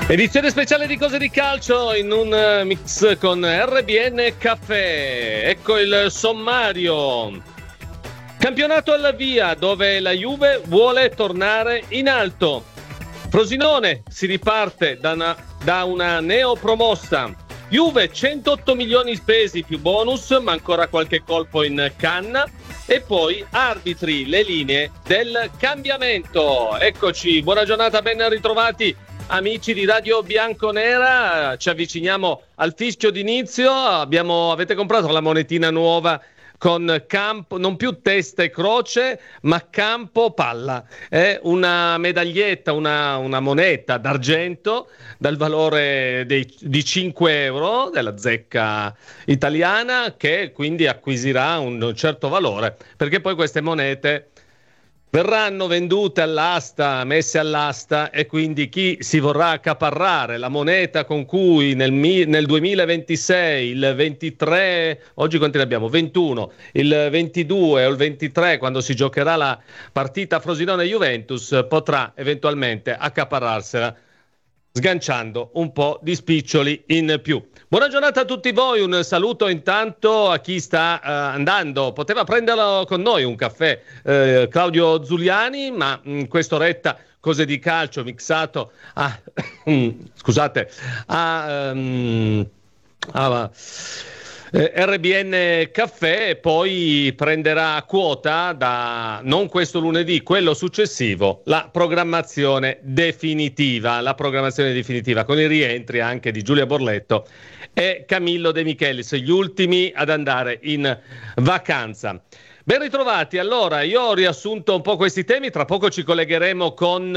Edizione speciale di Cose di Calcio in un mix con RBN Caffè. Ecco il sommario. Campionato alla via, dove la Juve vuole tornare in alto. Frosinone si riparte da una neopromossa. Juve 108 milioni spesi più bonus, ma ancora qualche colpo in canna. E poi arbitri, le linee del cambiamento. Eccoci, buona giornata, ben ritrovati amici di Radio Bianconera. Ci avviciniamo al fischio d'inizio. Avete comprato la monetina nuova con campo, non più testa e croce, ma campo palla. È una medaglietta, una moneta d'argento dal valore di 5 euro della zecca italiana, che quindi acquisirà un certo valore, perché poi queste monete verranno vendute all'asta, messe all'asta, e quindi chi si vorrà accaparrare la moneta con cui nel 2026, il 23, oggi quanti ne abbiamo? 21, il 22 o il 23, quando si giocherà la partita Frosinone-Juventus, potrà eventualmente accaparrarsela sganciando un po' di spiccioli in più. Buona giornata a tutti voi, un saluto intanto a chi sta andando. Poteva prenderlo con noi un caffè Claudio Zuliani, ma in quest'oretta Cose di Calcio mixato a RBN Caffè, e poi prenderà quota da non questo lunedì, quello successivo, la programmazione definitiva con i rientri anche di Giulia Borletto e Camillo De Michelis, gli ultimi ad andare in vacanza. Ben ritrovati. Allora, io ho riassunto un po' questi temi, tra poco ci collegheremo con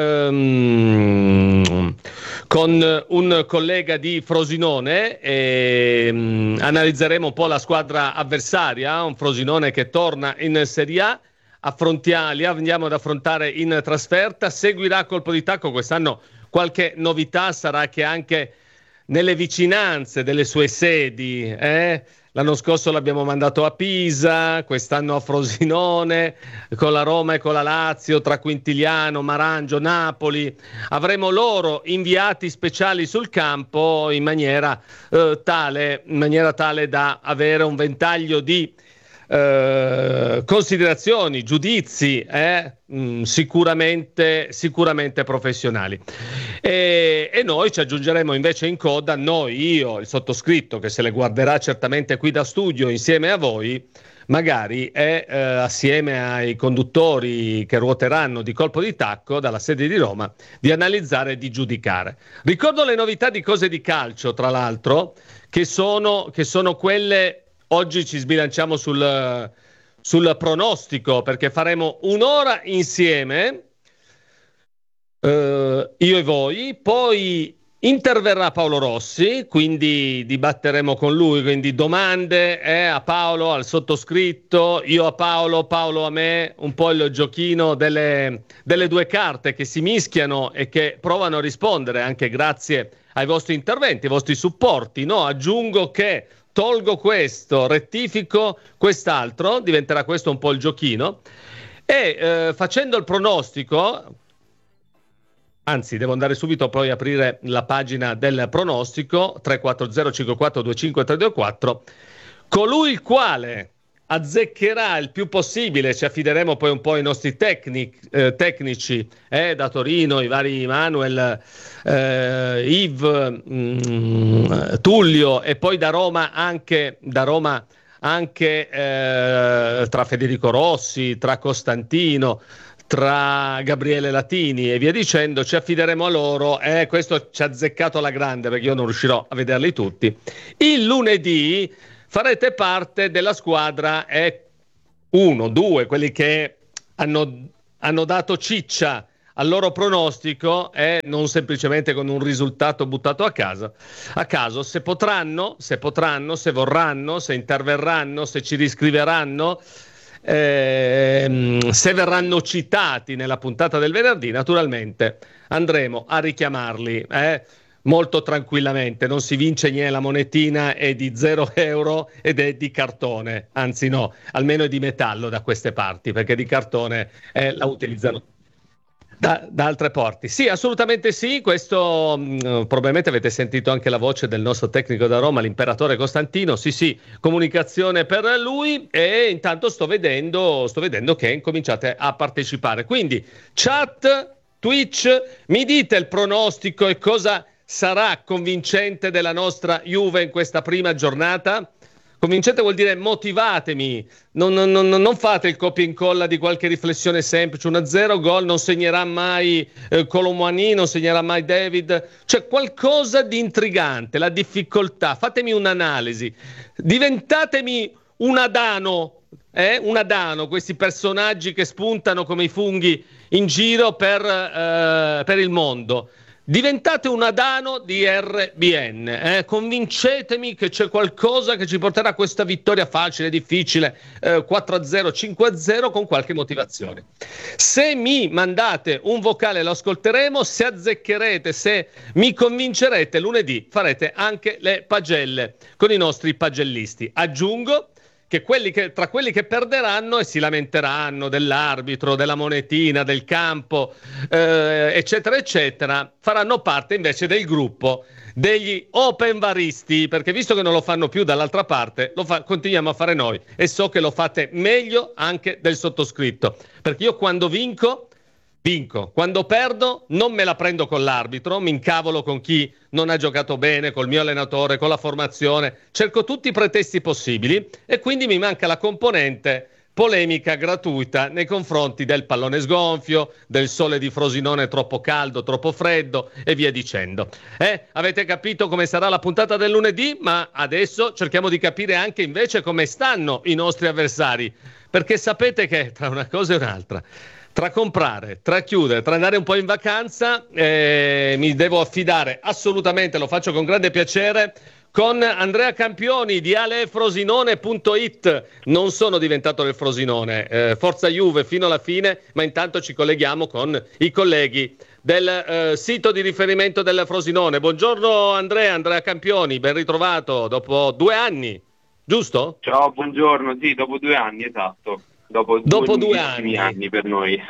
un collega di Frosinone e analizzeremo un po' la squadra avversaria, un Frosinone che torna in Serie A. Li andiamo ad affrontare in trasferta, seguirà colpo di tacco. Quest'anno qualche novità sarà che anche nelle vicinanze delle sue sedi, l'anno scorso l'abbiamo mandato a Pisa, quest'anno a Frosinone, con la Roma e con la Lazio, tra Quintiliano, Marangio, Napoli. Avremo loro inviati speciali sul campo in maniera tale da avere un ventaglio di considerazioni, giudizi sicuramente professionali, e noi ci aggiungeremo invece in coda, io, il sottoscritto, che se le guarderà certamente qui da studio insieme a voi, magari assieme ai conduttori che ruoteranno di colpo di tacco dalla sede di Roma, di analizzare e di giudicare. Ricordo le novità di Cose di Calcio, tra l'altro, che sono quelle. Oggi ci sbilanciamo sul pronostico, perché faremo un'ora insieme, io e voi, poi interverrà Paolo Rossi, quindi dibatteremo con lui, quindi domande a Paolo, al sottoscritto, io a Paolo, Paolo a me, un po' il giochino delle due carte che si mischiano e che provano a rispondere anche grazie ai vostri interventi, ai vostri supporti. No, aggiungo che tolgo questo, rettifico quest'altro, diventerà questo un po' il giochino, e facendo il pronostico, anzi devo andare subito poi aprire la pagina del pronostico 340 54 25 324, colui il quale azzeccherà il più possibile, ci affideremo poi un po' ai nostri tecnici da Torino, i vari Manuel, Yves, Tullio, e poi da Roma anche tra Federico Rossi, tra Costantino, tra Gabriele Latini e via dicendo. Ci affideremo a loro, questo ci ha azzeccato alla grande, perché io non riuscirò a vederli tutti. Il lunedì farete parte della squadra 1, 2, quelli che hanno dato ciccia al loro pronostico, non semplicemente con un risultato buttato a caso, se potranno, se vorranno, se interverranno, se ci riscriveranno, se verranno citati nella puntata del venerdì, naturalmente andremo a richiamarli molto tranquillamente. Non si vince niente, la monetina è di 0 euro ed è di cartone, anzi no, almeno è di metallo da queste parti, perché di cartone la utilizzano Da altre parti. Sì, assolutamente sì. Questo probabilmente avete sentito anche la voce del nostro tecnico da Roma, l'imperatore Costantino. Sì, sì, comunicazione per lui e intanto sto vedendo che incominciate a partecipare. Quindi, chat, Twitch, mi dite il pronostico e cosa sarà convincente della nostra Juve in questa prima giornata? Convincente vuol dire motivatemi, non fate il copia e incolla di qualche riflessione semplice. 1-0, gol, non segnerà mai Colomwani, non segnerà mai David. C'è qualcosa di intrigante, la difficoltà. Fatemi un'analisi. Diventatemi un Adano, questi personaggi che spuntano come i funghi in giro per il mondo. Diventate un Adano di RBN, convincetemi che c'è qualcosa che ci porterà a questa vittoria facile, difficile, 4-0, 5-0 con qualche motivazione. Se mi mandate un vocale lo ascolteremo, se azzeccherete, se mi convincerete, lunedì farete anche le pagelle con i nostri pagellisti. Aggiungo che tra quelli che perderanno e si lamenteranno dell'arbitro, della monetina, del campo, eccetera, eccetera, faranno parte invece del gruppo degli open varisti, perché visto che non lo fanno più dall'altra parte, continuiamo a fare noi e so che lo fate meglio anche del sottoscritto, perché io quando vinco, quando perdo non me la prendo con l'arbitro, mi incavolo con chi non ha giocato bene, col mio allenatore, con la formazione, cerco tutti i pretesti possibili e quindi mi manca la componente polemica gratuita nei confronti del pallone sgonfio, del sole di Frosinone troppo caldo, troppo freddo e via dicendo. Avete capito come sarà la puntata del lunedì, ma adesso cerchiamo di capire anche invece come stanno i nostri avversari, perché sapete che tra una cosa e un'altra, tra comprare, tra chiudere, tra andare un po' in vacanza, mi devo affidare assolutamente, lo faccio con grande piacere, con Andrea Campioni di alefrosinone.it. Non sono diventato del Frosinone, forza Juve fino alla fine, ma intanto ci colleghiamo con i colleghi del sito di riferimento del Frosinone. Buongiorno Andrea Campioni, ben ritrovato dopo 2 anni, giusto? Ciao, buongiorno, sì, dopo 2 anni, esatto. Dopo 2 anni per noi.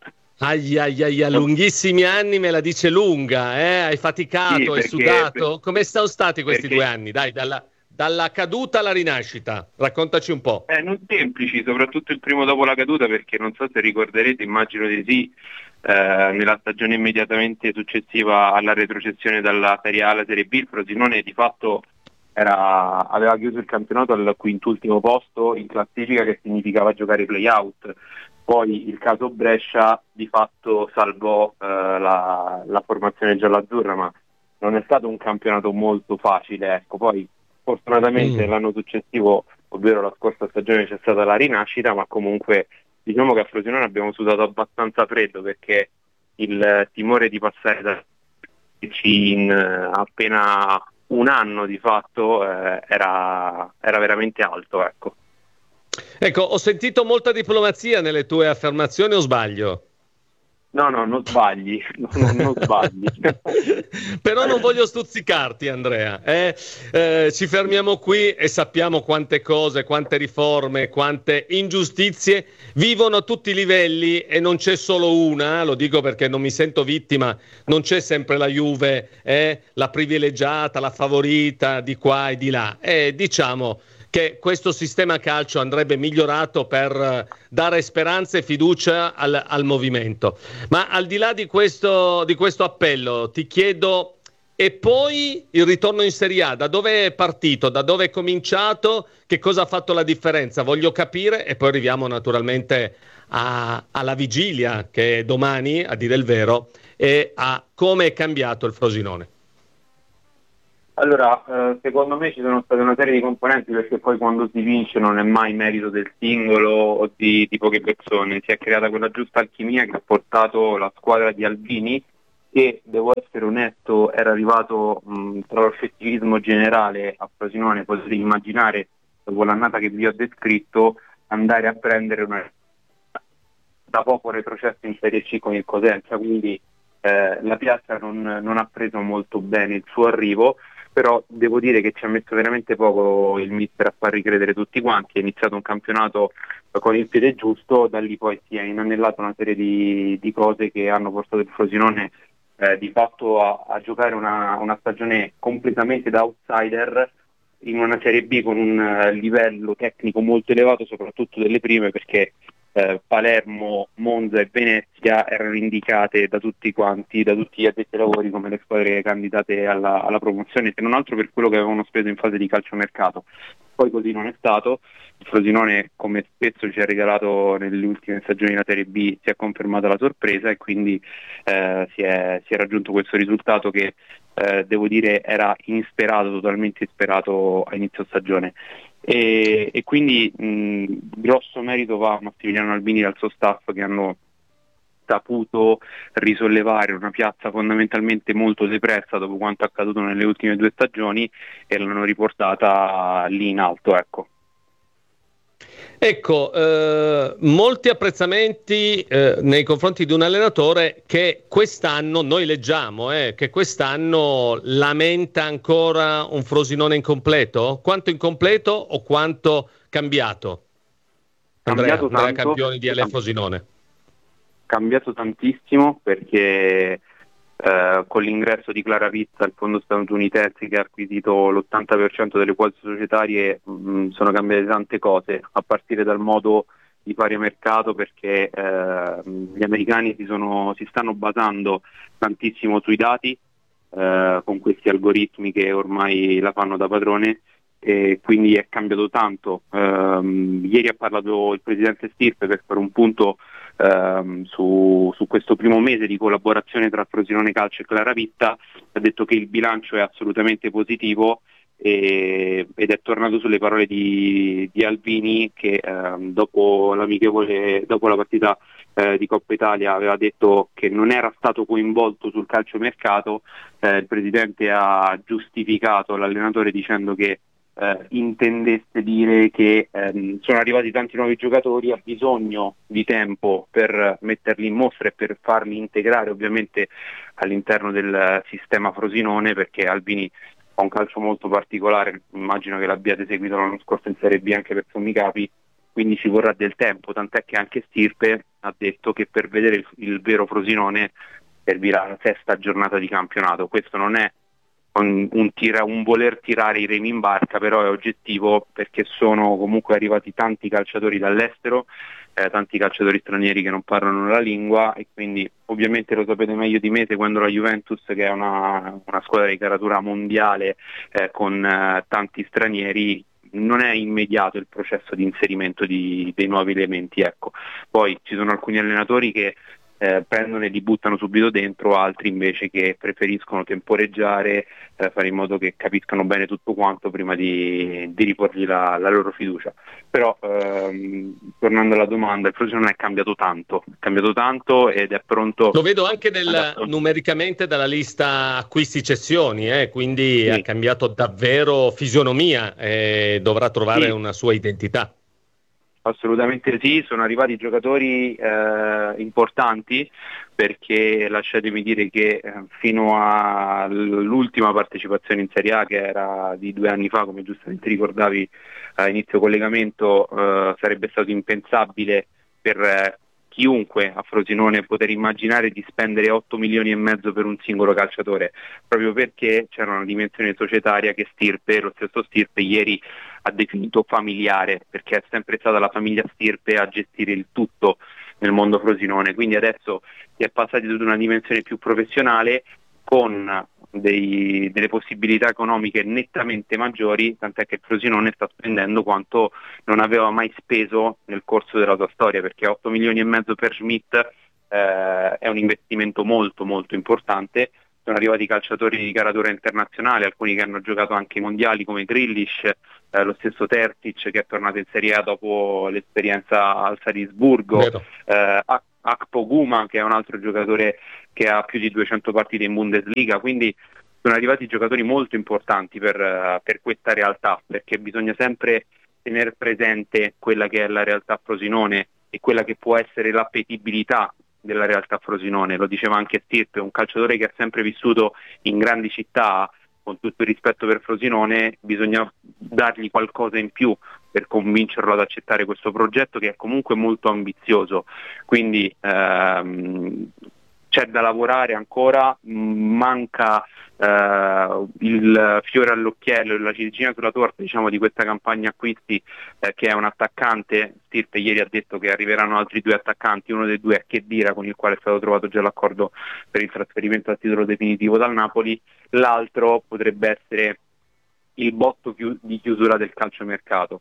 Lunghissimi anni, me la dice lunga, hai faticato, Sì, hai sudato. Come sono stati questi 2 anni? Dai, dalla caduta alla rinascita, raccontaci un po'. Non semplici, soprattutto il primo dopo la caduta, perché non so se ricorderete, immagino di sì, nella stagione immediatamente successiva alla retrocessione dalla Serie A alla Serie B, il Frosinone di fatto aveva chiuso il campionato al quintultimo posto in classifica, che significava giocare play-out. Poi il caso Brescia di fatto salvò la formazione gialloazzurra, ma non è stato un campionato molto facile. Ecco. Poi fortunatamente l'anno successivo, ovvero la scorsa stagione, c'è stata la rinascita, ma comunque diciamo che a Frosinone abbiamo sudato abbastanza freddo, perché il timore di passare da in appena un anno di fatto era veramente alto, ecco. Ecco, ho sentito molta diplomazia nelle tue affermazioni, o sbaglio? No, non sbagli, non sbagli. Però non voglio stuzzicarti, Andrea. Ci fermiamo qui e sappiamo quante cose, quante riforme, quante ingiustizie vivono a tutti i livelli, e non c'è solo una, lo dico perché non mi sento vittima, non c'è sempre la Juve, la privilegiata, la favorita di qua e di là. Diciamo che questo sistema calcio andrebbe migliorato per dare speranza e fiducia al movimento. Ma al di là di questo appello, ti chiedo, e poi il ritorno in Serie A, da dove è partito, da dove è cominciato, che cosa ha fatto la differenza? Voglio capire, e poi arriviamo naturalmente alla vigilia, che è domani, a dire il vero, e a come è cambiato il Frosinone. Allora, secondo me ci sono state una serie di componenti, perché poi quando si vince non è mai merito del singolo o di poche persone. Si è creata quella giusta alchimia che ha portato la squadra di Albini, che, devo essere onesto, era arrivato tra lo scetticismo generale a Frosinone. Potete immaginare, dopo l'annata che vi ho descritto, andare a prendere una da poco retrocesso in Serie C con il Cosenza, quindi la piazza non ha preso molto bene il suo arrivo. però devo dire che ci ha messo veramente poco il mister a far ricredere tutti quanti. È iniziato un campionato con il piede giusto, da lì poi si è inanellata una serie di cose che hanno portato il Frosinone di fatto a giocare una stagione completamente da outsider in una Serie B con un livello tecnico molto elevato, soprattutto delle prime, perché Palermo, Monza e Venezia erano indicate da tutti quanti, da tutti gli addetti ai lavori, come le squadre candidate alla promozione, se non altro per quello che avevano speso in fase di calciomercato. Poi così non è stato. Il Frosinone, come spesso ci ha regalato nelle ultime stagioni della Serie B, si è confermata la sorpresa e quindi si è raggiunto questo risultato che devo dire era insperato, totalmente insperato a inizio stagione. E quindi grosso merito va a Massimiliano Albini e al suo staff, che hanno saputo risollevare una piazza fondamentalmente molto depressa dopo quanto accaduto nelle ultime 2 stagioni e l'hanno riportata lì in alto, ecco. Ecco, molti apprezzamenti nei confronti di un allenatore che quest'anno, noi leggiamo, che quest'anno lamenta ancora un Frosinone incompleto? Quanto incompleto o quanto cambiato? Cambiato Andrea tanto, Campioni di LA Frosinone. cambiato tantissimo perché con l'ingresso di Clara Pizza, il fondo statunitense che ha acquisito l'80% delle quote societarie, sono cambiate tante cose, a partire dal modo di fare mercato, perché gli americani si stanno basando tantissimo sui dati, con questi algoritmi che ormai la fanno da padrone, e quindi è cambiato tanto. Ieri ha parlato il presidente Stirpe per fare un punto su questo primo mese di collaborazione tra Frosinone Calcio e Clara Pizza. Ha detto che il bilancio è assolutamente positivo ed è tornato sulle parole di Albini, che dopo la partita di Coppa Italia aveva detto che non era stato coinvolto sul calciomercato. Il presidente ha giustificato l'allenatore dicendo che intendesse dire che sono arrivati tanti nuovi giocatori, ha bisogno di tempo per metterli in mostra e per farli integrare ovviamente all'interno del sistema Frosinone, perché Albini ha un calcio molto particolare, immagino che l'abbiate seguito l'anno scorso in Serie B anche per sommi capi, quindi ci vorrà del tempo, tant'è che anche Stirpe ha detto che per vedere il vero Frosinone servirà la 6ª giornata di campionato. Questo non è un voler tirare i remi in barca, però è oggettivo, perché sono comunque arrivati tanti calciatori dall'estero, tanti calciatori stranieri che non parlano la lingua, e quindi ovviamente lo sapete meglio di me, seguendo la Juventus, che è una squadra di caratura mondiale con tanti stranieri, non è immediato il processo di inserimento dei nuovi elementi, ecco. Poi ci sono alcuni allenatori che prendono e li buttano subito dentro, altri invece che preferiscono temporeggiare, fare in modo che capiscano bene tutto quanto prima di riporgli la loro fiducia. Però tornando alla domanda, il Frosinone è cambiato tanto ed è pronto. Lo vedo anche numericamente dalla lista acquisti-cessioni, quindi Sì. Ha cambiato davvero fisionomia e dovrà trovare una sua identità. Assolutamente sì, sono arrivati giocatori importanti, perché lasciatemi dire che fino all'ultima partecipazione in Serie A, che era di 2 anni fa, come giustamente ricordavi a inizio collegamento, sarebbe stato impensabile per chiunque a Frosinone poter immaginare di spendere 8 milioni e mezzo per un singolo calciatore, proprio perché c'era una dimensione societaria che lo stesso Stirpe ieri ha definito familiare, perché è sempre stata la famiglia Stirpe a gestire il tutto nel mondo Frosinone. Quindi adesso si è passati ad una dimensione più professionale, con delle possibilità economiche nettamente maggiori, tant'è che il Frosinone sta spendendo quanto non aveva mai speso nel corso della sua storia, perché 8 milioni e mezzo per Schmidt è un investimento molto molto importante. Sono arrivati calciatori di caratura internazionale, alcuni che hanno giocato anche i mondiali come Grealish, lo stesso Terzic che è tornato in Serie A dopo l'esperienza al Salisburgo, Akpoguma che è un altro giocatore che ha più di 200 partite in Bundesliga, quindi sono arrivati giocatori molto importanti per questa realtà, perché bisogna sempre tenere presente quella che è la realtà Frosinone e quella che può essere l'appetibilità della realtà Frosinone. Lo diceva anche Stirpe, un calciatore che ha sempre vissuto in grandi città, con tutto il rispetto per Frosinone, bisogna dargli qualcosa in più per convincerlo ad accettare questo progetto che è comunque molto ambizioso, quindi c'è da lavorare ancora, manca il fiore all'occhiello, la ciliegina sulla torta, diciamo, di questa campagna acquisti, che è un attaccante. Stirpe ieri ha detto che arriveranno altri 2 attaccanti, uno dei due è Khedira, con il quale è stato trovato già l'accordo per il trasferimento a titolo definitivo dal Napoli, l'altro potrebbe essere il botto di chiusura del calciomercato,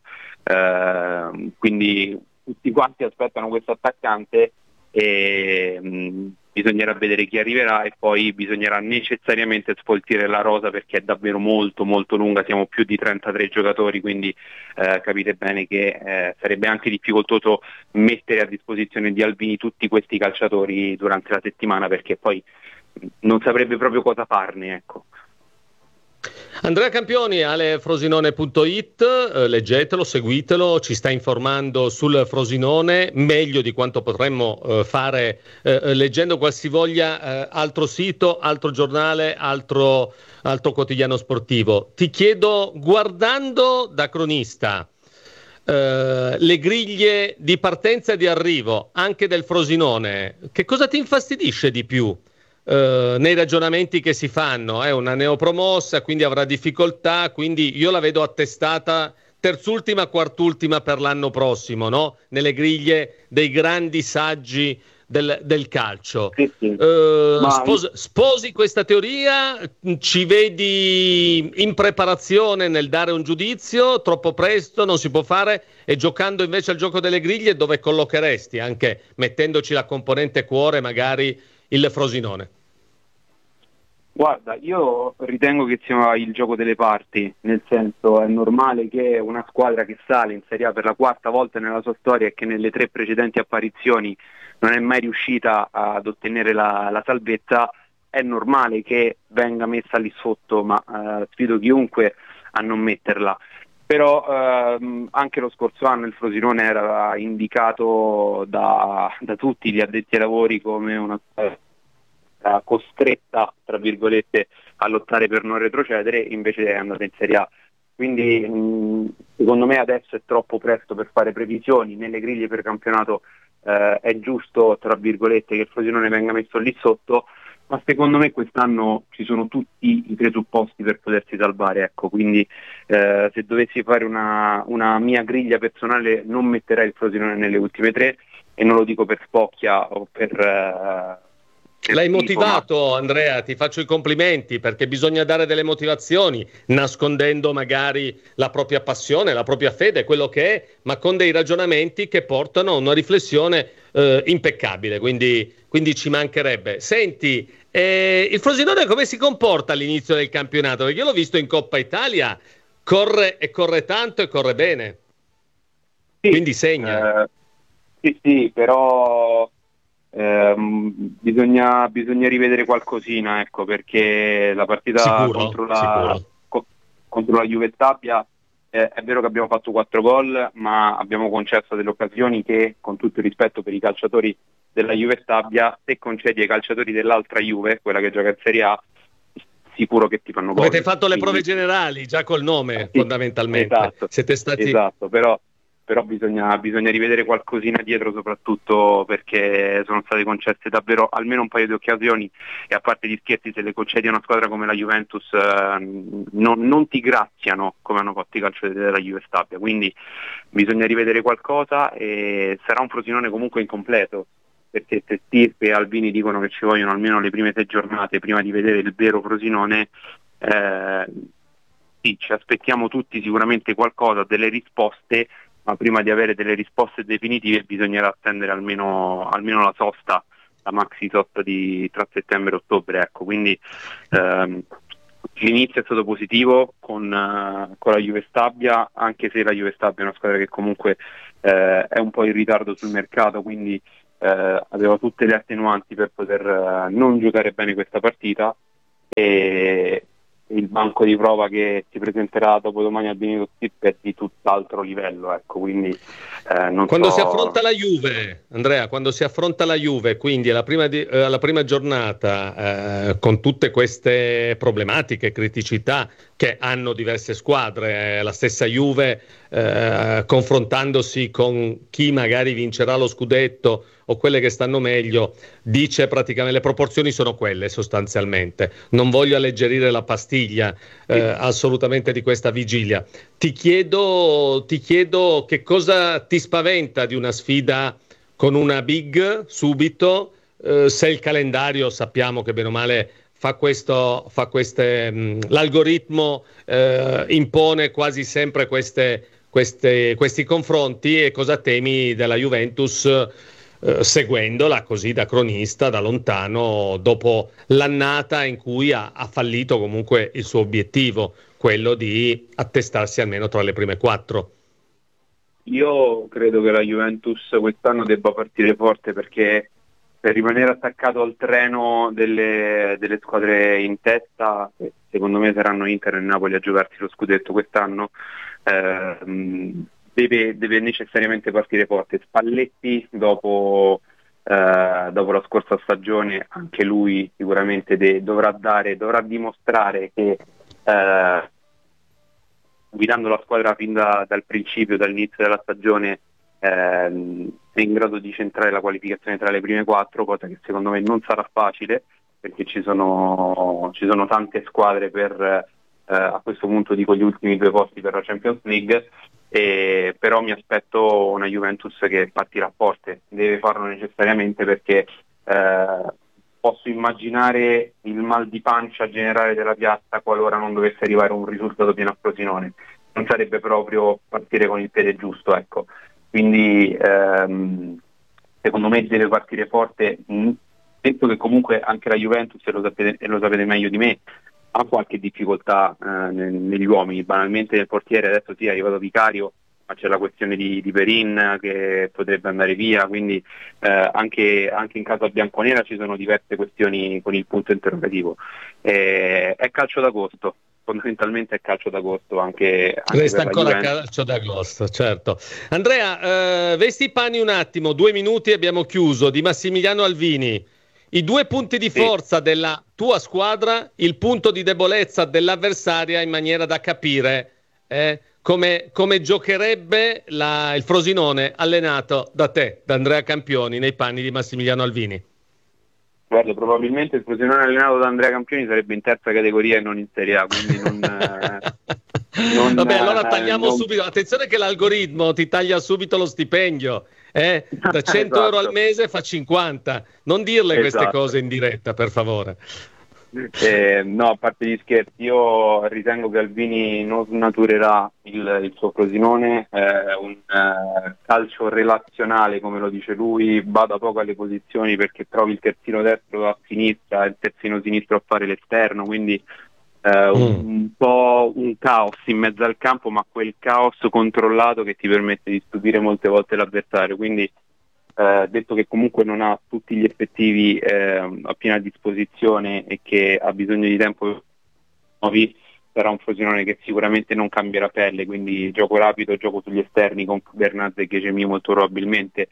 quindi tutti quanti aspettano questo attaccante e bisognerà vedere chi arriverà, e poi bisognerà necessariamente sfoltire la rosa perché è davvero molto molto lunga, siamo più di 33 giocatori, quindi capite bene che sarebbe anche difficoltoso mettere a disposizione di Albini tutti questi calciatori durante la settimana, perché poi non saprebbe proprio cosa farne, ecco. Andrea Campioni, alefrosinone.it, leggetelo, seguitelo, ci sta informando sul Frosinone meglio di quanto potremmo fare leggendo qualsivoglia altro sito, altro giornale, altro quotidiano sportivo. Ti chiedo, guardando da cronista, le griglie di partenza e di arrivo anche del Frosinone, che cosa ti infastidisce di più? Nei ragionamenti che si fanno, è una neopromossa, quindi avrà difficoltà, quindi io la vedo attestata terzultima, quartultima per l'anno prossimo, no? Nelle griglie dei grandi saggi del calcio. Sì. Sposi questa teoria? Ci vedi in preparazione nel dare un giudizio? Troppo presto, non si può fare? E giocando invece al gioco delle griglie, dove collocheresti, anche mettendoci la componente cuore, magari il Frosinone? Guarda, io ritengo che sia il gioco delle parti, nel senso, è normale che una squadra che sale in Serie A per la 4ª volta nella sua storia e che nelle 3 precedenti apparizioni non è mai riuscita ad ottenere la salvezza, è normale che venga messa lì sotto, ma sfido chiunque a non metterla. Però anche lo scorso anno il Frosinone era indicato da tutti gli addetti ai lavori come una squadra costretta, tra virgolette, a lottare per non retrocedere, invece è andata in Serie A. Quindi secondo me adesso è troppo presto per fare previsioni. Nelle griglie per campionato è giusto, tra virgolette, che il Frosinone venga messo lì sotto, ma secondo me quest'anno ci sono tutti i presupposti per potersi salvare, ecco. Quindi se dovessi fare una mia griglia personale, non metterei il Frosinone nelle ultime 3, e non lo dico per spocchia o per L'hai motivato, Andrea, ti faccio i complimenti, perché bisogna dare delle motivazioni, nascondendo magari la propria passione, la propria fede, quello che è, ma con dei ragionamenti che portano a una riflessione impeccabile, quindi ci mancherebbe. Senti, il Frosinone come si comporta all'inizio del campionato? Perché io l'ho visto in Coppa Italia, corre tanto e corre bene, sì, quindi segna. Sì, però bisogna rivedere qualcosina, ecco, perché la partita contro la Juve Stabia è vero che abbiamo fatto 4 gol, ma abbiamo concesso delle occasioni che, con tutto il rispetto per i calciatori della Juve Stabia, se concedi ai calciatori dell'altra Juve, quella che gioca in Serie A, sicuro che ti fanno gol. Avete fatto le prove generali già col nome, sì, fondamentalmente. Esatto, siete stati... esatto, però bisogna rivedere qualcosina dietro, soprattutto perché sono state concesse davvero almeno un paio di occasioni, e a parte gli scherzi, se le concedi a una squadra come la Juventus non ti graziano come hanno fatto i calciatori della Juve Stabia, quindi bisogna rivedere qualcosa, e sarà un Frosinone comunque incompleto, perché se Stirpe e Albini dicono che ci vogliono almeno le prime 6 giornate prima di vedere il vero Frosinone, sì, ci aspettiamo tutti sicuramente qualcosa, delle risposte, ma prima di avere delle risposte definitive bisognerà attendere almeno la sosta, la maxi sosta tra settembre e ottobre, ecco. Quindi l'inizio è stato positivo con la Juve Stabia, anche se la Juve Stabia è una squadra che comunque è un po' in ritardo sul mercato, quindi aveva tutte le attenuanti per poter non giocare bene questa partita, e il banco di prova che si presenterà dopodomani al Benito Stip è di tutt'altro livello, ecco, quindi Quando si affronta la Juve, Andrea, quando si affronta la Juve, quindi alla prima giornata, con tutte queste problematiche, criticità che hanno diverse squadre, la stessa Juve, confrontandosi con chi magari vincerà lo scudetto o quelle che stanno meglio, dice praticamente le proporzioni sono quelle sostanzialmente. Non voglio alleggerire la pastiglia assolutamente di questa vigilia. Ti chiedo che cosa ti spaventa di una sfida con una big subito, se il calendario sappiamo che bene o male l'algoritmo impone quasi sempre questi confronti, e cosa temi della Juventus seguendola così da cronista, da lontano, dopo l'annata in cui ha fallito comunque il suo obiettivo, quello di attestarsi almeno tra le prime 4. Io credo che la Juventus quest'anno debba partire forte, perché per rimanere attaccato al treno delle squadre in testa, secondo me saranno Inter e Napoli a giocarsi lo scudetto quest'anno, deve necessariamente partire forte. Spalletti dopo la scorsa stagione, anche lui sicuramente dovrà dimostrare che guidando la squadra fin dal principio, dall'inizio della stagione, è in grado di centrare la qualificazione tra le prime 4, cosa che secondo me non sarà facile, perché ci sono tante squadre per a questo punto dico gli ultimi 2 posti per la Champions League, però mi aspetto una Juventus che partirà forte, deve farlo necessariamente, perché posso immaginare il mal di pancia generale della piazza qualora non dovesse arrivare un risultato pieno a Frosinone. Non sarebbe proprio partire con il piede giusto, ecco. Quindi secondo me deve partire forte, detto che comunque anche la Juventus, e lo sapete meglio di me, ha qualche difficoltà negli uomini. Banalmente nel portiere adesso sì è arrivato Vicario, ma c'è la questione di Perin che potrebbe andare via, quindi anche in casa bianconera ci sono diverse questioni con il punto interrogativo. È calcio d'agosto, fondamentalmente è calcio d'agosto anche resta ancora calcio d'agosto, certo. Andrea, vesti i panni un attimo, 2 minuti e abbiamo chiuso, di Massimiliano Alvini. I 2 punti di forza della tua squadra, il punto di debolezza dell'avversaria, in maniera da capire come giocherebbe il Frosinone allenato da te, da Andrea Campioni, nei panni di Massimiliano Alvini. Guarda, probabilmente il Frosinone allenato da Andrea Campioni sarebbe in terza categoria e non in Serie A, quindi vabbè, allora tagliamo subito. Attenzione che l'algoritmo ti taglia subito lo stipendio. Da 100 euro al mese fa 50. Non dirle queste cose in diretta, per favore. No, a parte gli scherzi, io ritengo che Alvini non snaturerà il suo Frosinone, un calcio relazionale, come lo dice lui, bada poco alle posizioni, perché trovi il terzino destro a sinistra e il terzino sinistro a fare l'esterno, quindi un po' un caos in mezzo al campo, ma quel caos controllato che ti permette di stupire molte volte l'avversario. Quindi detto che comunque non ha tutti gli effettivi a piena disposizione e che ha bisogno di tempo nuovi, sarà un Frosinone che sicuramente non cambierà pelle, quindi gioco rapido, gioco sugli esterni con Bernat e Checemi molto probabilmente,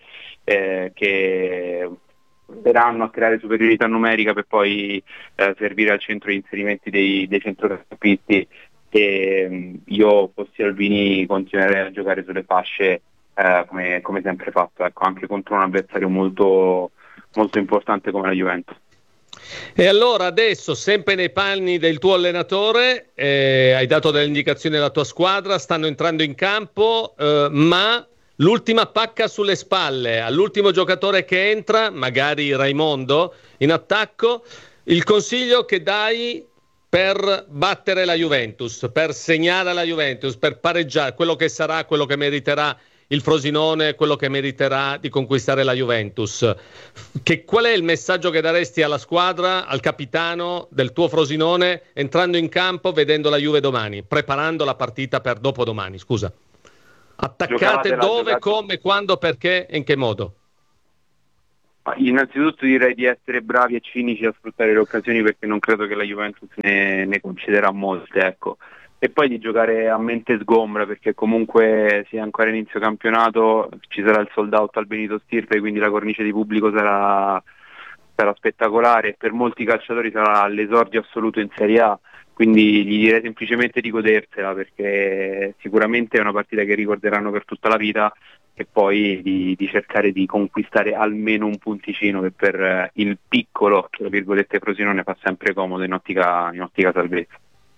che verranno a creare superiorità numerica per poi servire al centro gli inserimenti dei centrocampisti, e io fossi Alvini continuerei a giocare sulle fasce come sempre fatto, ecco, anche contro un avversario molto, molto importante come la Juventus. E allora adesso, sempre nei panni del tuo allenatore, hai dato delle indicazioni alla tua squadra, stanno entrando in campo, ma l'ultima pacca sulle spalle all'ultimo giocatore che entra, magari Raimondo, in attacco, il consiglio che dai per battere la Juventus, per segnare la Juventus, per pareggiare quello che sarà, quello che meriterà il Frosinone, quello che meriterà di conquistare la Juventus. Qual è il messaggio che daresti alla squadra, al capitano del tuo Frosinone, entrando in campo, vedendo la Juve domani, preparando la partita per dopodomani, scusa? Attaccate dove, come, quando, perché e in che modo? Innanzitutto direi di essere bravi e cinici a sfruttare le occasioni, perché non credo che la Juventus ne concederà molte, ecco. E poi di giocare a mente sgombra, perché comunque sia ancora inizio campionato, ci sarà il sold out al Benito Stirpe, quindi la cornice di pubblico sarà spettacolare, e per molti calciatori sarà l'esordio assoluto in Serie A, quindi gli direi semplicemente di godersela, perché sicuramente è una partita che ricorderanno per tutta la vita, e poi di cercare di conquistare almeno un punticino, che per il piccolo, tra virgolette, Frosinone fa sempre comodo in ottica salvezza.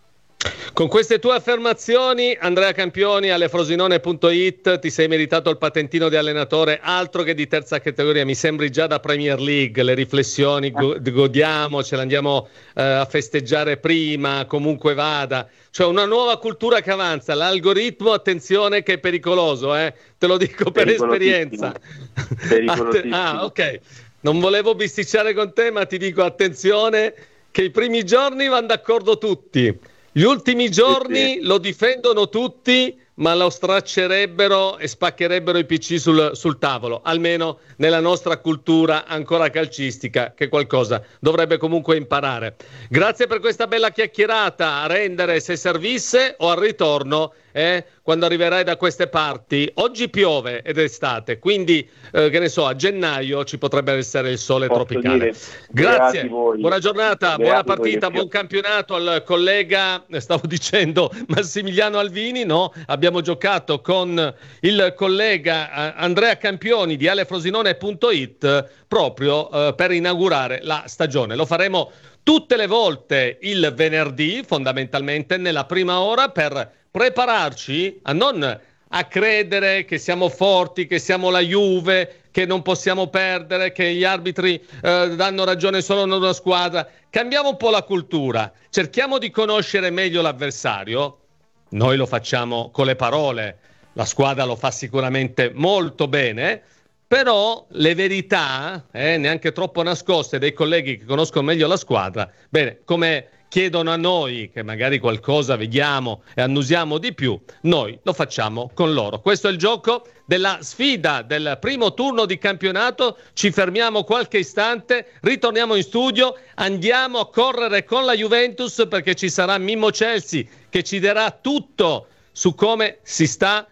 Con queste tue affermazioni, Andrea Campioni, alle Frosinone.it, ti sei meritato il patentino di allenatore, altro che di terza categoria, mi sembri già da Premier League. Le riflessioni godiamocele, andiamo a festeggiare prima, comunque vada, cioè una nuova cultura che avanza. L'algoritmo, attenzione, che è pericoloso, te lo dico per esperienza. Pericolosissimo. Ok, non volevo bisticciare con te, ma ti dico attenzione che i primi giorni vanno d'accordo tutti. Gli ultimi giorni lo difendono tutti, ma lo straccerebbero e spaccherebbero i PC sul tavolo, almeno nella nostra cultura ancora calcistica, che qualcosa dovrebbe comunque imparare. Grazie per questa bella chiacchierata, a rendere se servisse o al ritorno, quando arriverai da queste parti. Oggi piove ed è estate, quindi che ne so, a gennaio ci potrebbe essere il sole tropicale. Grazie, buona giornata, buona partita, buon campionato al collega, stavo dicendo Massimiliano Alvini, no? Abbiamo giocato con il collega Andrea Campioni di alefrosinone.it proprio per inaugurare la stagione. Lo faremo tutte le volte il venerdì, fondamentalmente nella prima ora, per prepararci a non a credere che siamo forti, che siamo la Juve, che non possiamo perdere, che gli arbitri danno ragione solo a una squadra. Cambiamo un po' la cultura, cerchiamo di conoscere meglio l'avversario. Noi lo facciamo con le parole, la squadra lo fa sicuramente molto bene, però le verità, neanche troppo nascoste, dei colleghi che conoscono meglio la squadra, bene, come chiedono a noi, che magari qualcosa vediamo e annusiamo di più, noi lo facciamo con loro. Questo è il gioco della sfida del primo turno di campionato. Ci fermiamo qualche istante, ritorniamo in studio, andiamo a correre con la Juventus, perché ci sarà Mimmo Chelsea che ci darà tutto su come si sta,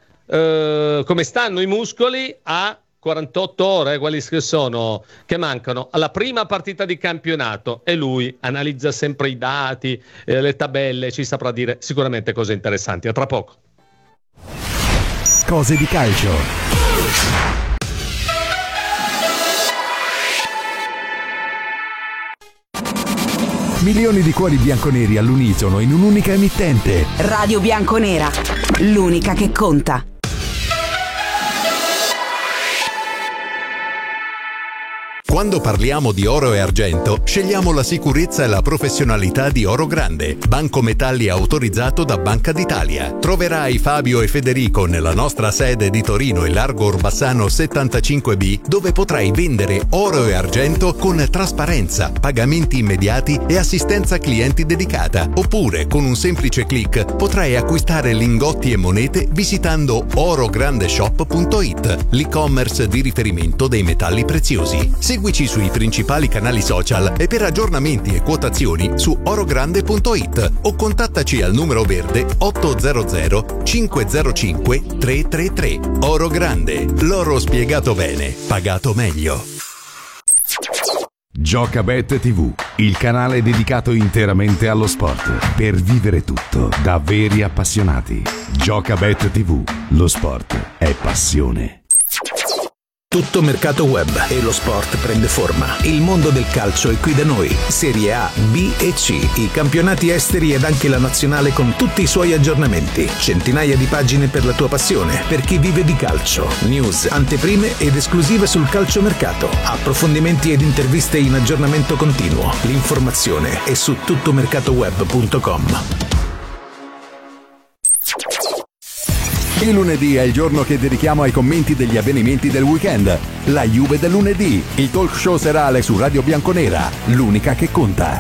come stanno i muscoli a 48 ore, quelli che mancano alla prima partita di campionato, e lui analizza sempre i dati, le tabelle, ci saprà dire sicuramente cose interessanti. A tra poco. Cose di calcio. Milioni di cuori bianconeri all'unisono in un'unica emittente. Radio Bianconera, l'unica che conta. Quando parliamo di oro e argento, scegliamo la sicurezza e la professionalità di Oro Grande, banco metalli autorizzato da Banca d'Italia. Troverai Fabio e Federico nella nostra sede di Torino in Largo Orbassano 75B, dove potrai vendere oro e argento con trasparenza, pagamenti immediati e assistenza clienti dedicata. Oppure, con un semplice click, potrai acquistare lingotti e monete visitando orograndeshop.it, l'e-commerce di riferimento dei metalli preziosi. Seguici sui principali canali social e per aggiornamenti e quotazioni su orogrande.it o contattaci al numero verde 800 505 333. Oro Grande, l'oro spiegato bene, pagato meglio. Giocabet TV, il canale dedicato interamente allo sport, per vivere tutto da veri appassionati. Giocabet TV, lo sport è passione. Tutto mercato web e lo sport prende forma. Il mondo del calcio è qui da noi. Serie A, B e C, i campionati esteri ed anche la nazionale con tutti i suoi aggiornamenti. Centinaia di pagine per la tua passione, per chi vive di calcio. News, anteprime ed esclusive sul calciomercato. Approfondimenti ed interviste in aggiornamento continuo. L'informazione è su tuttomercatoweb.com. Il lunedì è il giorno che dedichiamo ai commenti degli avvenimenti del weekend. La Juve del lunedì, il talk show serale su Radio Bianconera, l'unica che conta.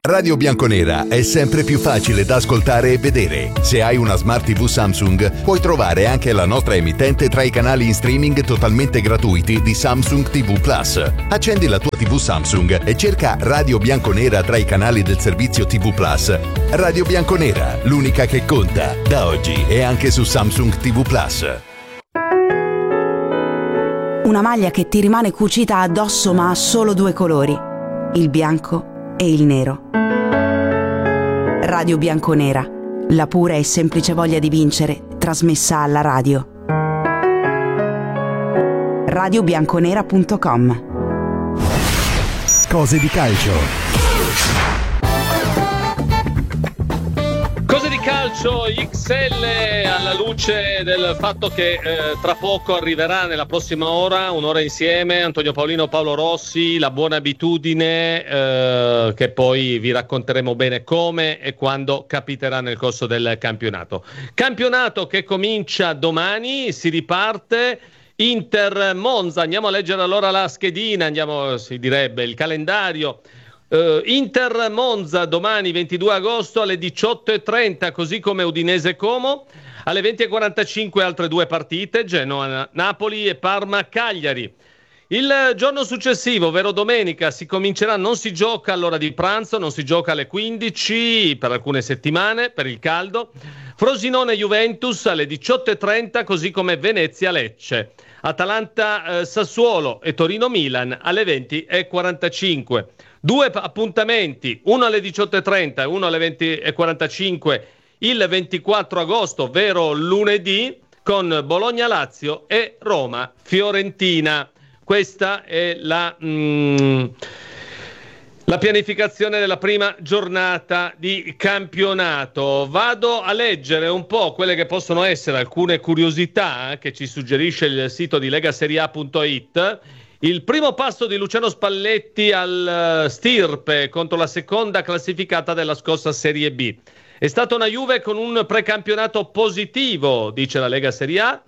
Radio Bianconera è sempre più facile da ascoltare e vedere. Se hai una Smart TV Samsung, puoi trovare anche la nostra emittente tra i canali in streaming totalmente gratuiti di Samsung TV Plus. Accendi la tua TV Samsung e cerca Radio Bianconera tra i canali del servizio TV Plus. Radio Bianconera, l'unica che conta. Da oggi è anche su Samsung TV Plus. Una maglia che ti rimane cucita addosso ma ha solo due colori, il bianco e il nero. Radio Bianconera, la pura e semplice voglia di vincere, trasmessa alla radio. radiobianconera.com. Cose di calcio. Cose di calcio XL, alla luce del fatto che tra poco arriverà nella prossima ora, un'ora insieme, Antonio Paolino, Paolo Rossi, la buona abitudine che poi vi racconteremo bene come e quando capiterà nel corso del campionato. Campionato che comincia domani, si riparte. Inter Monza, andiamo a leggere allora la schedina, si direbbe il calendario. Inter Monza domani 22 agosto alle 18:30, così come Udinese Como. Alle 20:45 altre due partite, Genoa Napoli e Parma Cagliari. Il giorno successivo, ovvero domenica, si comincerà, non si gioca all'ora di pranzo, non si gioca alle 15 per alcune settimane, per il caldo. Frosinone Juventus alle 18:30, così come Venezia Lecce. Atalanta Sassuolo e Torino Milan alle 20:45. Due appuntamenti, uno alle 18:30 e uno alle 20:45 il 24 agosto, ovvero lunedì, con Bologna Lazio e Roma Fiorentina. Questa è la pianificazione della prima giornata di campionato. Vado a leggere un po' quelle che possono essere alcune curiosità che ci suggerisce il sito di legaseria.it. Il primo passo di Luciano Spalletti al Stirpe contro la seconda classificata della scorsa Serie B. È stata una Juve con un precampionato positivo, dice la Lega Serie A,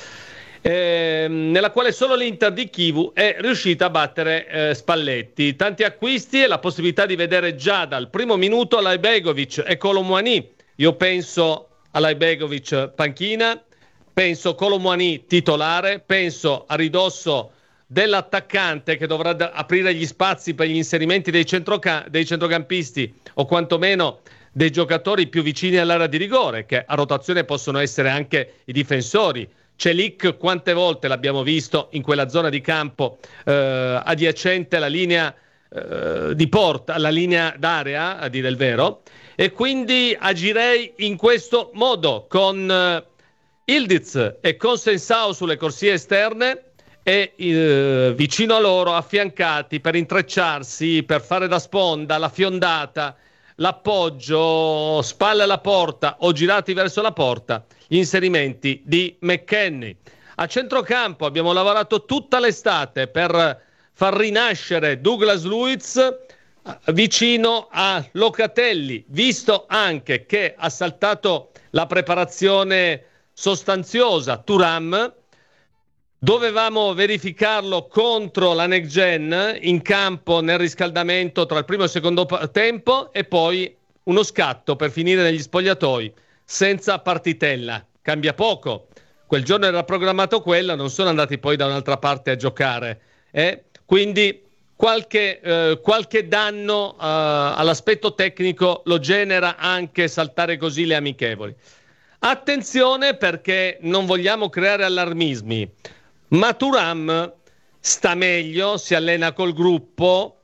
nella quale solo l'Inter di Chivu è riuscita a battere Spalletti. Tanti acquisti e la possibilità di vedere già dal primo minuto Lajbegovic e Kolo Muani. Io penso a Lajbegovic panchina, penso Kolo Muani titolare, penso a ridosso dell'attaccante che dovrà aprire gli spazi per gli inserimenti dei centrocampisti o quantomeno dei giocatori più vicini all'area di rigore, che a rotazione possono essere anche i difensori. Celik, quante volte l'abbiamo visto in quella zona di campo adiacente alla linea di porta, alla linea d'area, a dire il vero, e quindi agirei in questo modo, con Ildiz e Consensao sulle corsie esterne e vicino a loro, affiancati per intrecciarsi, per fare da sponda, la fiondata, l'appoggio, spalle alla porta o girati verso la porta, gli inserimenti di McKennie. A centrocampo abbiamo lavorato tutta l'estate per far rinascere Douglas Luiz vicino a Locatelli, visto anche che ha saltato la preparazione sostanziosa Thuram. Dovevamo verificarlo contro la Next Gen in campo nel riscaldamento tra il primo e il secondo tempo e poi uno scatto per finire negli spogliatoi senza partitella. Cambia poco. Quel giorno era programmato quello, non sono andati poi da un'altra parte a giocare. Quindi qualche danno all'aspetto tecnico lo genera anche saltare così le amichevoli. Attenzione, perché non vogliamo creare allarmismi. Ma Thuram sta meglio, si allena col gruppo,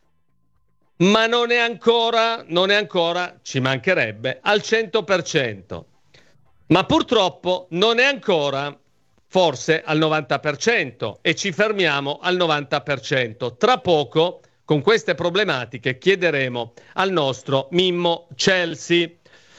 ma non è ancora, ci mancherebbe, al 100%. Ma purtroppo non è ancora, forse, al 90%, e ci fermiamo al 90%. Tra poco, con queste problematiche, chiederemo al nostro Mimmo Chelsea.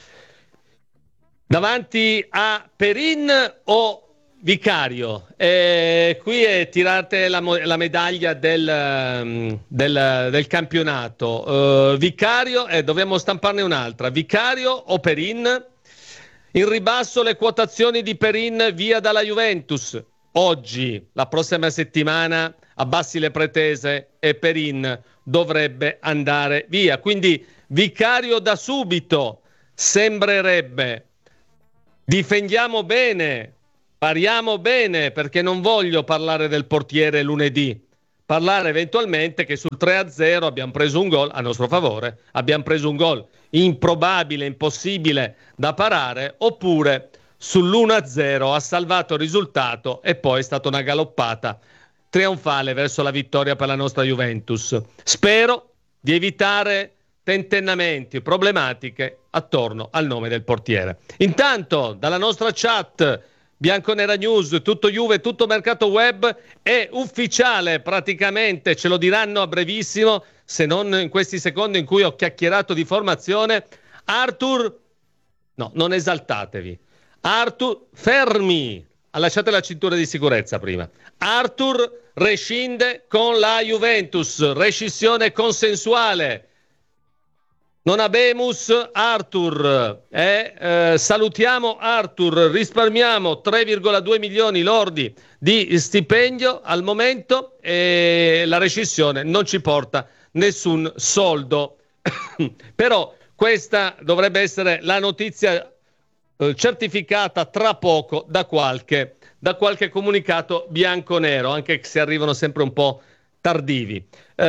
Davanti a Perin o Vicario? Qui è tirate la medaglia del campionato. Vicario, dobbiamo stamparne un'altra. Vicario o Perin? In ribasso le quotazioni di Perin via dalla Juventus. Oggi, la prossima settimana, abbassi le pretese e Perin dovrebbe andare via. Quindi Vicario da subito, sembrerebbe. Difendiamo bene, pariamo bene, perché non voglio parlare del portiere lunedì. Parlare eventualmente che sul 3-0 abbiamo preso un gol a nostro favore, abbiamo preso un gol improbabile, impossibile da parare, oppure sull'1-0 ha salvato il risultato e poi è stata una galoppata trionfale verso la vittoria per la nostra Juventus. Spero di evitare tentennamenti, problematiche attorno al nome del portiere. Intanto dalla nostra chat Bianconera News, tutto Juve, tutto mercato web, è ufficiale praticamente, ce lo diranno a brevissimo, se non in questi secondi in cui ho chiacchierato di formazione. Arthur, no, non esaltatevi. Arthur, fermi, lasciate la cintura di sicurezza prima. Arthur rescinde con la Juventus, rescissione consensuale. Non abemus Arthur, salutiamo Arthur, risparmiamo 3,2 milioni lordi di stipendio al momento e la rescissione non ci porta nessun soldo. Però questa dovrebbe essere la notizia certificata tra poco da qualche comunicato bianconero, anche se arrivano sempre un po' tardivi.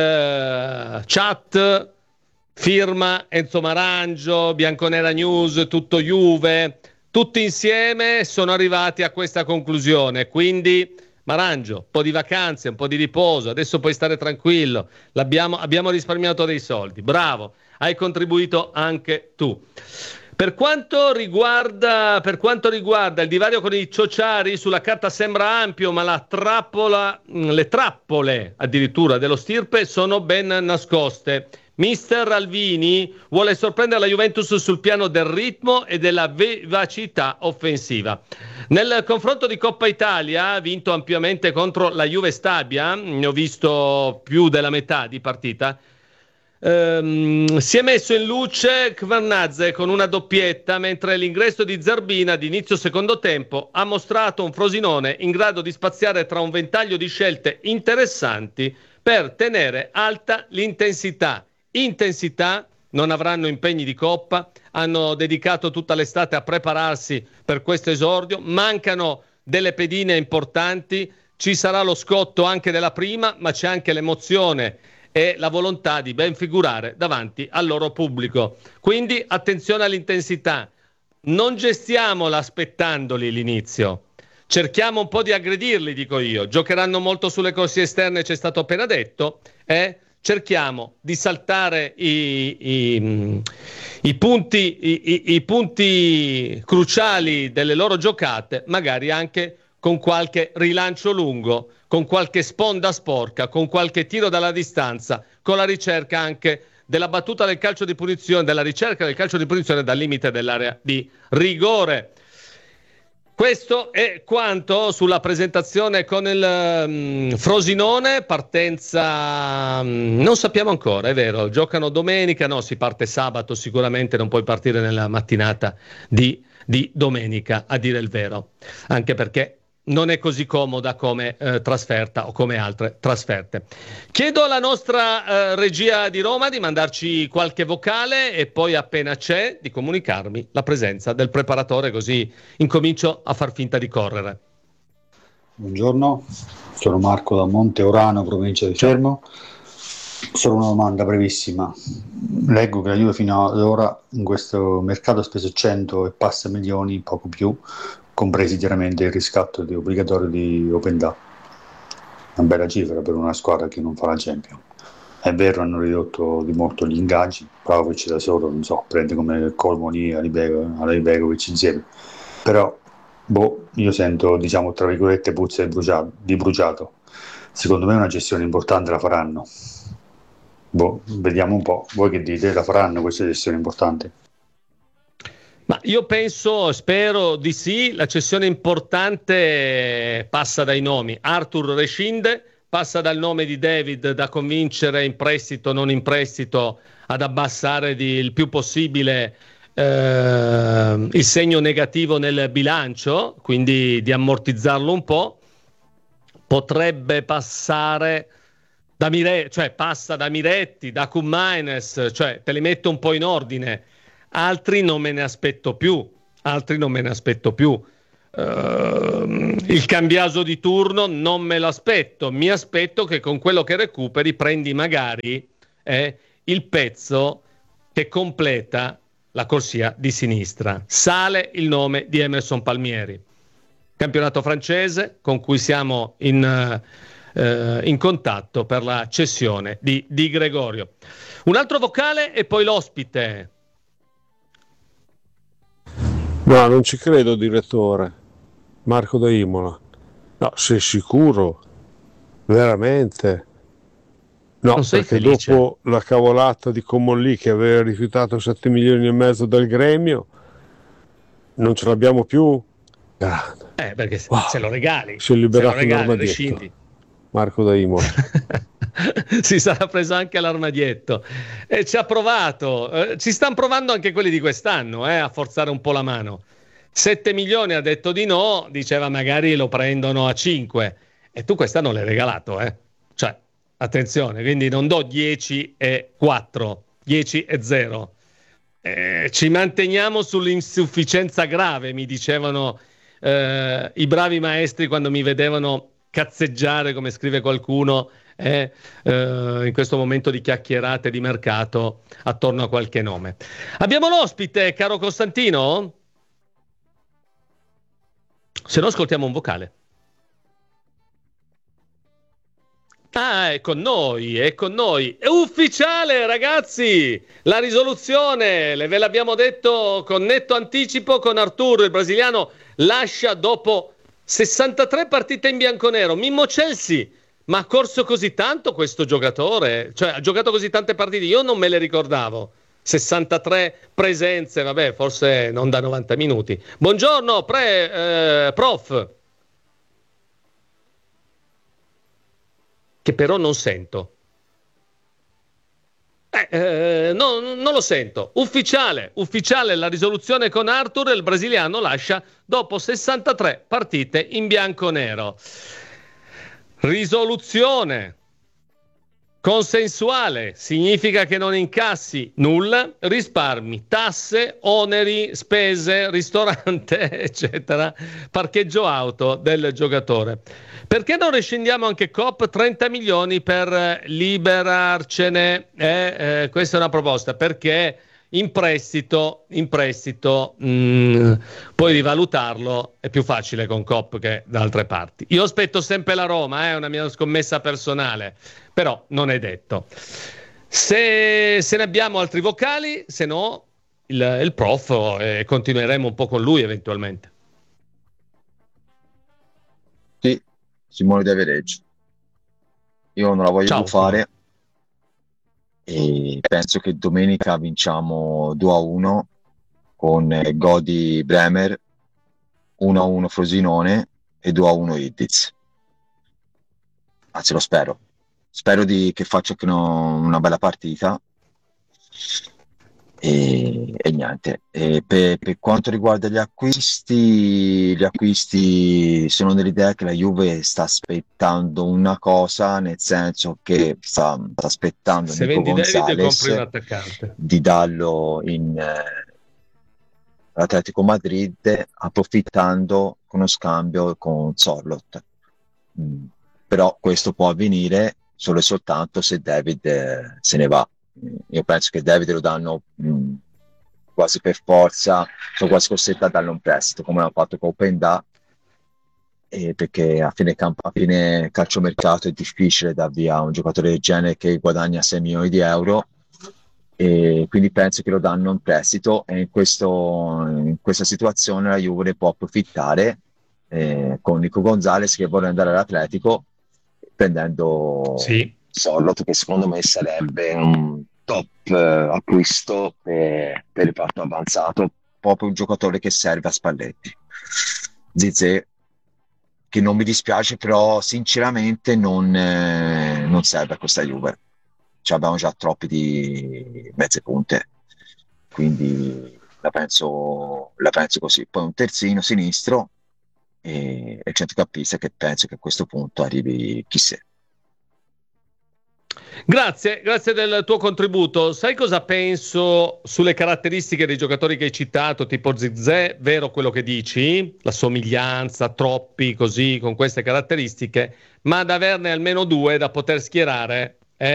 Chat, firma Enzo Marangio, Bianconera News, tutto Juve, tutti insieme sono arrivati a questa conclusione. Quindi Marangio, un po' di vacanze, un po' di riposo, adesso puoi stare tranquillo, abbiamo risparmiato dei soldi, bravo, hai contribuito anche tu. Per quanto riguarda il divario con i ciociari, sulla carta sembra ampio, ma le trappole addirittura dello stirpe sono ben nascoste. Mister Alvini vuole sorprendere la Juventus sul piano del ritmo e della vivacità offensiva. Nel confronto di Coppa Italia, vinto ampiamente contro la Juve Stabia, ne ho visto più della metà di partita, si è messo in luce Kvernadze con una doppietta, mentre l'ingresso di Zerbina ad inizio secondo tempo ha mostrato un Frosinone in grado di spaziare tra un ventaglio di scelte interessanti per tenere alta l'intensità. Non avranno impegni di Coppa, hanno dedicato tutta l'estate a prepararsi per questo esordio, mancano delle pedine importanti, ci sarà lo scotto anche della prima, ma c'è anche l'emozione e la volontà di ben figurare davanti al loro pubblico. Quindi attenzione all'intensità, non gestiamola aspettandoli l'inizio, cerchiamo un po' di aggredirli, dico io. Giocheranno molto sulle corsie esterne, c'è stato appena detto, cerchiamo di saltare i punti cruciali delle loro giocate, magari anche con qualche rilancio lungo, con qualche sponda sporca, con qualche tiro dalla distanza, con la ricerca anche della battuta del calcio di punizione, della ricerca del calcio di punizione dal limite dell'area di rigore. Questo è quanto sulla presentazione con il Frosinone. Partenza non sappiamo ancora, è vero, giocano domenica, no, si parte sabato, sicuramente non puoi partire nella mattinata di domenica, a dire il vero, anche perché non è così comoda come trasferta o come altre trasferte. Chiedo alla nostra regia di Roma di mandarci qualche vocale e poi appena c'è di comunicarmi la presenza del preparatore, così incomincio a far finta di correre. Buongiorno, sono Marco da Monte Orano, provincia di Fermo. Solo una domanda brevissima. Leggo che la Juve fino ad ora in questo mercato ha speso 100 e passa milioni, poco più, compresi chiaramente il riscatto obbligatorio di Open Da. Una bella cifra per una squadra che non fa la Champions. È vero, hanno ridotto di molto gli ingaggi, Vlahovic da solo, non so, prende come Colmoni, Alibegovic insieme, però io sento, diciamo, tra virgolette, puzza di bruciato. Secondo me una gestione importante la faranno. Vediamo un po', voi che dite, la faranno questa gestione importante? Ma io spero di sì. La cessione importante passa dai nomi. Arthur rescinde, passa dal nome di David da convincere in prestito, non in prestito, ad abbassare il più possibile il segno negativo nel bilancio, quindi di ammortizzarlo un po'. Potrebbe passare cioè passa da Miretti, da Koummaines, cioè te li metto un po' in ordine. Altri non me ne aspetto più. Il Cambiaso di turno non me l'aspetto. Mi aspetto che con quello che recuperi prendi magari il pezzo che completa la corsia di sinistra. Sale il nome di Emerson Palmieri, campionato francese con cui siamo in contatto per la cessione di Di Gregorio. Un altro vocale e poi l'ospite. No, non ci credo, direttore. Marco da Imola. No, sei sicuro? Veramente? No, Non sei perché felice? dopo la cavolata di Comolli che aveva rifiutato 7 milioni e mezzo dal gremio, non ce l'abbiamo più? Grande. Perché Wow. se lo regali, Si è liberato un armadietto. rescindi. Marco da Imola. Si sarà preso anche l'armadietto e ci ha provato. Ci stanno provando anche quelli di quest'anno a forzare un po' la mano. 7 milioni ha detto di no, diceva magari lo prendono a 5 e tu quest'anno l'hai regalato, cioè attenzione, quindi non do 10 e 4, 10 e 0. Ci manteniamo sull'insufficienza grave, mi dicevano i bravi maestri quando mi vedevano cazzeggiare, come scrive qualcuno, in questo momento di chiacchierate di mercato attorno a qualche nome. Abbiamo l'ospite, caro Costantino? Se no ascoltiamo un vocale. È con noi. È ufficiale, ragazzi! La risoluzione, ve l'abbiamo detto con netto anticipo, con Arturo, il brasiliano, lascia dopo 63 partite in bianconero. Mimmo Chelsea, ma ha corso così tanto questo giocatore? Cioè, ha giocato così tante partite? Io non me le ricordavo. 63 presenze, vabbè, forse non da 90 minuti. Buongiorno, prof. Che però non sento. Non lo sento. Ufficiale la risoluzione con Arthur, il brasiliano lascia dopo 63 partite in bianconero. Risoluzione consensuale significa che non incassi nulla, risparmi, tasse, oneri, spese, ristorante, eccetera, parcheggio auto del giocatore. Perché non rescindiamo anche Coop 30 milioni per liberarcene? Questa è una proposta, perché in prestito poi rivalutarlo è più facile con Coop che da altre parti. Io aspetto sempre la Roma, è una mia scommessa personale, però non è detto. Se ne abbiamo altri vocali, se no il prof, continueremo un po' con lui eventualmente. Sì, Simone De Vereggio. Io non la voglio più fare e penso che domenica vinciamo 2-1 con Godi Bremer, 1-1 Frosinone e 2-1 Iddiz. Anzi, lo spero. Spero che faccia una bella partita e niente. Per quanto riguarda gli acquisti sono dell'idea che la Juve sta aspettando una cosa, nel senso che sta aspettando se Nico vendi David Gonzalez compri un attaccante, di darlo in Atletico Madrid, approfittando con uno scambio con Zorlot. Però questo può avvenire solo e soltanto se David se ne va. Io penso che David lo danno quasi per forza, sono quasi costretto a darlo in prestito, come hanno fatto con Openda, perché a fine calciomercato è difficile dar via un giocatore del genere che guadagna 6 milioni di euro, e quindi penso che lo danno in prestito, e in questa situazione la Juve può approfittare con Nico Gonzalez che vuole andare all'Atletico, prendendo Sorlot, che secondo me sarebbe un top acquisto per il parto avanzato, proprio un giocatore che serve a Spalletti. Zizé, che non mi dispiace, però sinceramente non serve a questa Juve. Abbiamo già troppi di mezze punte, quindi la penso così. Poi un terzino sinistro e il centrocampista, che penso che a questo punto arrivi chissà. Grazie del tuo contributo. Sai cosa penso sulle caratteristiche dei giocatori che hai citato, tipo Zirkzee? Vero quello che dici? La somiglianza, troppi così, con queste caratteristiche, ma ad averne almeno due da poter schierare,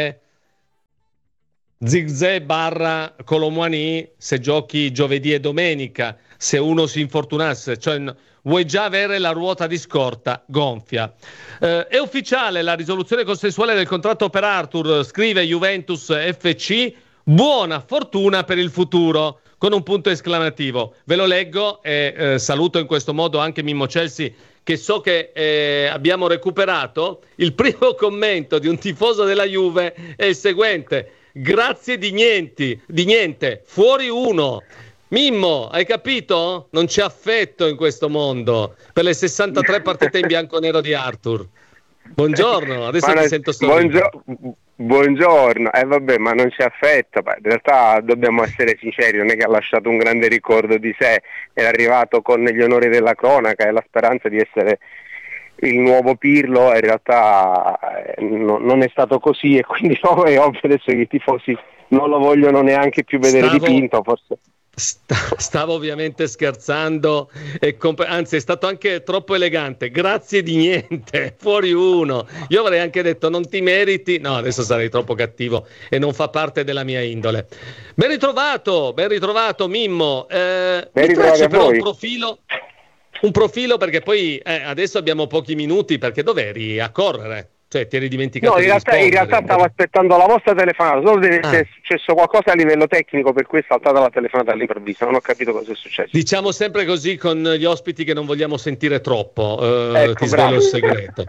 Zirkzee / Kolo Muani se giochi giovedì e domenica, se uno si infortunasse, cioè vuoi già avere la ruota di scorta gonfia. È ufficiale la risoluzione consensuale del contratto per Arthur, scrive Juventus FC, buona fortuna per il futuro, con un punto esclamativo. Ve lo leggo e saluto in questo modo anche Mimmo Chelsea, che so che abbiamo recuperato. Il primo commento di un tifoso della Juve è il seguente: grazie di niente, fuori uno. Mimmo, hai capito? Non c'è affetto in questo mondo per le 63 partite in bianco-nero di Arthur. Buongiorno, adesso ti sento sorridere. Buongiorno, vabbè, ma non c'è affetto. In realtà dobbiamo essere sinceri, non è che ha lasciato un grande ricordo di sé, è arrivato con gli onori della cronaca e la speranza di essere il nuovo Pirlo, in realtà non è stato così, e quindi è ovvio adesso che i tifosi non lo vogliono neanche più vedere dipinto, forse. Stavo ovviamente scherzando, anzi è stato anche troppo elegante. Grazie di niente, fuori uno. Io avrei anche detto non ti meriti, no, adesso sarei troppo cattivo e non fa parte della mia indole. Ben ritrovato Mimmo. Mi tracci però un profilo, perché poi adesso abbiamo pochi minuti, perché dov'eri? A correre? Cioè ti eri dimenticato? No, in realtà stavo aspettando la vostra telefonata, solo se è successo qualcosa a livello tecnico, per cui è saltata la telefonata all'improvviso, non ho capito cosa è successo. Diciamo sempre così con gli ospiti che non vogliamo sentire troppo, ti svelo bravo. il segreto.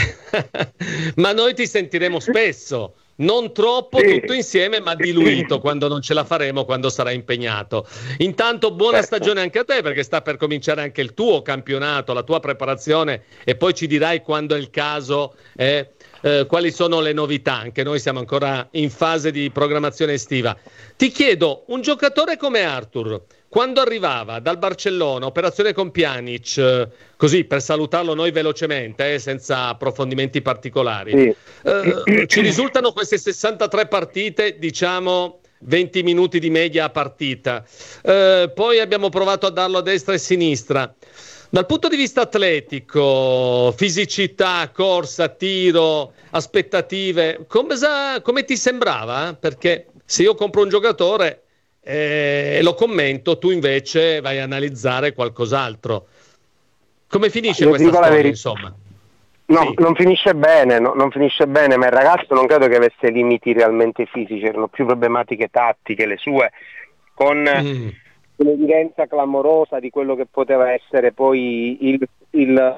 Ma noi ti sentiremo spesso, non troppo tutto insieme, ma diluito quando non ce la faremo, quando sarai impegnato. Intanto buona stagione anche a te, perché sta per cominciare anche il tuo campionato, la tua preparazione, e poi ci dirai quando è il caso quali sono le novità. Anche noi siamo ancora in fase di programmazione estiva. Ti chiedo, un giocatore come Arthur, quando arrivava dal Barcellona, operazione con Pjanic, così per salutarlo noi velocemente, senza approfondimenti particolari, ci risultano queste 63 partite, diciamo 20 minuti di media a partita, poi abbiamo provato a darlo a destra e a sinistra. Dal punto di vista atletico, fisicità, corsa, tiro, aspettative, come ti sembrava? Perché se io compro un giocatore e lo commento, tu invece vai a analizzare qualcos'altro. Come finisce questa storia, insomma? No, sì. Non finisce bene, ma il ragazzo non credo che avesse limiti realmente fisici, erano più problematiche tattiche le sue, con un'evidenza clamorosa di quello che poteva essere poi il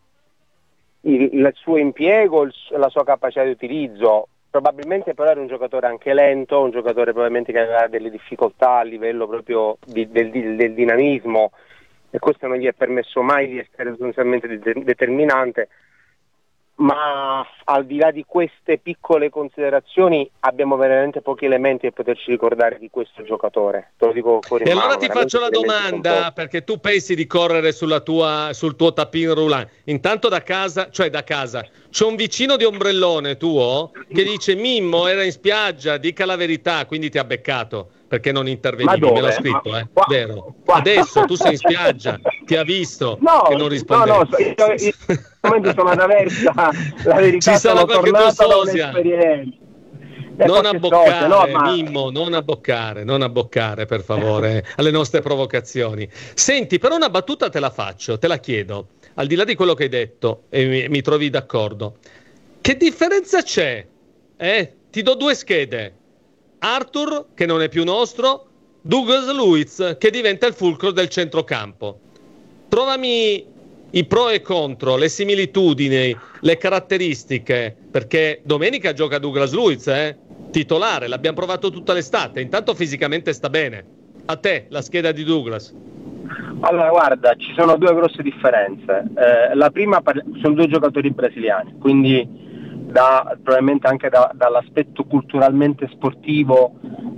suo impiego, la sua capacità di utilizzo. Probabilmente però era un giocatore anche lento, un giocatore probabilmente che aveva delle difficoltà a livello proprio del dinamismo, e questo non gli è permesso mai di essere sostanzialmente determinante. Ma al di là di queste piccole considerazioni abbiamo veramente pochi elementi per poterci ricordare di questo giocatore. Te lo dico fuori e mano, allora ti faccio la domanda, perché tu pensi di correre sul tuo tapin roulant. Intanto da casa c'è un vicino di ombrellone tuo che dice: Mimmo era in spiaggia, dica la verità, quindi ti ha beccato perché non intervenivi. Me l'ho scritto, vero? Adesso tu sei in spiaggia, ti ha visto che non rispondevi. No, sono ad Aversa, la verità. Ci sarà qualche tua sosia. Non abboccare, Mimmo, non abboccare per favore alle nostre provocazioni. Senti, però una battuta te la faccio, te la chiedo, al di là di quello che hai detto, e mi trovi d'accordo. Che differenza c'è? Ti do due schede: Arthur, che non è più nostro, Douglas Luiz, che diventa il fulcro del centrocampo. Trovami i pro e contro, le similitudini, le caratteristiche, perché domenica gioca Douglas Luiz, titolare, l'abbiamo provato tutta l'estate, intanto fisicamente sta bene. A te la scheda di Douglas. Allora guarda, ci sono due grosse differenze. La prima, sono due giocatori brasiliani, quindi probabilmente anche dall'aspetto culturalmente sportivo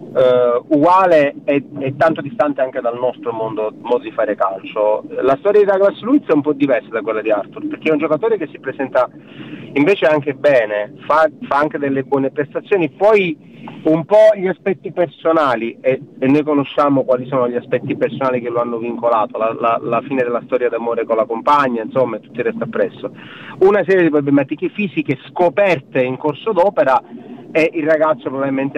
uguale e tanto distante anche dal nostro modo di fare calcio. La storia di Douglas Luiz è un po' diversa da quella di Arthur, perché è un giocatore che si presenta invece anche bene, fa anche delle buone prestazioni, poi un po' gli aspetti personali, e noi conosciamo quali sono gli aspetti personali che lo hanno vincolato, la fine della storia d'amore con la compagna, insomma, e tutto il resto appresso. Una serie di problematiche fisiche scoperte in corso d'opera, e il ragazzo probabilmente